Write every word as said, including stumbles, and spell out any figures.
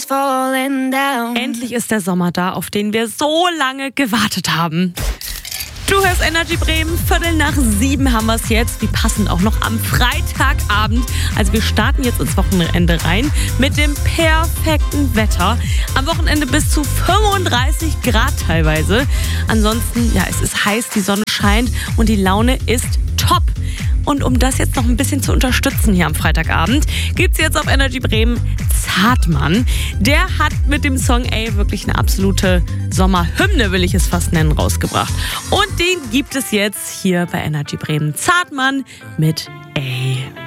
falling down. Endlich ist der Sommer da, auf den wir so lange gewartet haben. Du hörst Energy Bremen, Viertel nach sieben haben wir es jetzt. Wie passend auch noch am Freitagabend. Also wir starten jetzt ins Wochenende rein mit dem perfekten Wetter. Am Wochenende bis zu fünfunddreißig Grad teilweise. Ansonsten, ja, es ist heiß, die Sonne scheint und die Laune ist top. Und um das jetzt noch ein bisschen zu unterstützen hier am Freitagabend, gibt es jetzt auf Energy Bremen Zartmann. Der hat mit dem Song Ey wirklich eine absolute Sommerhymne, will ich es fast nennen, rausgebracht. Und den gibt es jetzt hier bei Energy Bremen. Zartmann mit Ey.